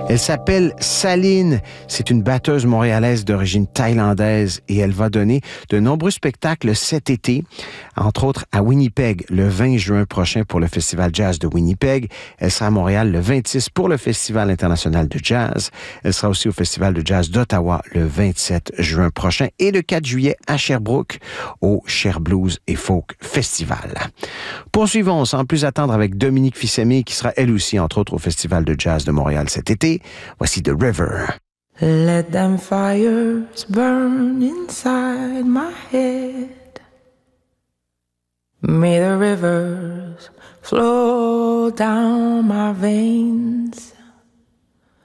Elle s'appelle Saline. C'est une batteuse montréalaise d'origine thaïlandaise et elle va donner de nombreux spectacles cet été, entre autres à Winnipeg le 20 juin prochain pour le Festival Jazz de Winnipeg. Elle sera à Montréal le 26 pour le Festival international de jazz. Elle sera aussi au Festival de jazz d'Ottawa le 27 juin prochain et le 4 juillet à Sherbrooke au Cher Blues et Folk Festival. Poursuivons sans plus attendre avec Dominique Fils-Aimé qui sera elle aussi entre autres au Festival de jazz de Montréal cet été. Voici The River. Let them fires burn inside my head. May the rivers flow down my veins.